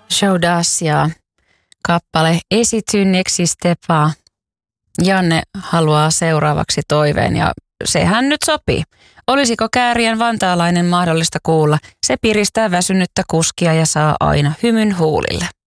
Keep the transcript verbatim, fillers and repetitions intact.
Showdasia kappale Esitynneksi Stepa. Janne haluaa seuraavaksi toiveen ja sehän nyt sopii. Olisiko Kääriän vantaalainen mahdollista kuulla? Se piristää väsynyttä kuskia ja saa aina hymyn huulille.